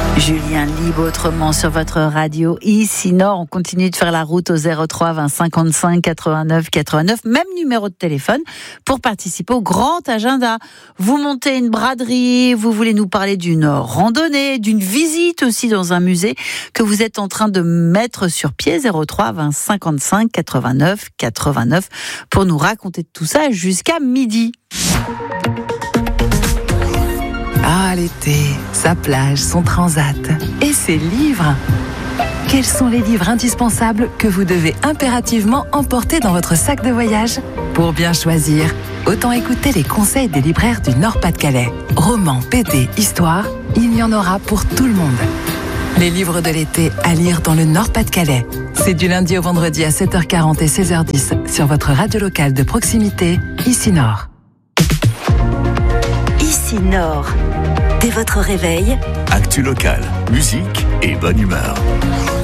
Julien Libre autrement sur votre radio ici Nord. On continue de faire la route au 03 20 55 89 89. Même numéro de téléphone pour participer au grand agenda. Vous montez une braderie, vous voulez nous parler d'une randonnée, d'une visite aussi dans un musée que vous êtes en train de mettre sur pied. 03 20 55 89 89 pour nous raconter tout ça jusqu'à midi. Ah, l'été, sa plage, son transat et ses livres. Quels sont les livres indispensables que vous devez impérativement emporter dans votre sac de voyage ? Pour bien choisir, autant écouter les conseils des libraires du Nord-Pas-de-Calais. Romans, BD, histoire, il y en aura pour tout le monde. Les livres de l'été à lire dans le Nord-Pas-de-Calais. C'est du lundi au vendredi à 7h40 et 16h10 sur votre radio locale de proximité, ici Nord. Ici Nord. Dès votre réveil, actu locale, musique et bonne humeur.